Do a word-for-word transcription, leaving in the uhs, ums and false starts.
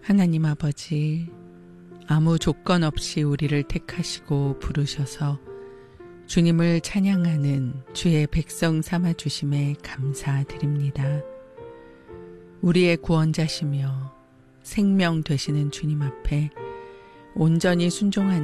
하나님 아버지, 아무 조건 없이 우리를 택하시고 부르셔서 주님을 찬양하는 주의 백성 삼아주심에 감사드립니다. 우리의 구원자시며 생명 되시는 주님 앞에 온전히 순종하는